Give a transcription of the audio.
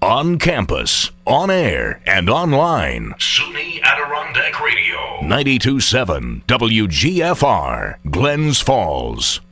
On campus, on air, and online. SUNY Adirondack Radio. 92.7 WGFR, Glens Falls.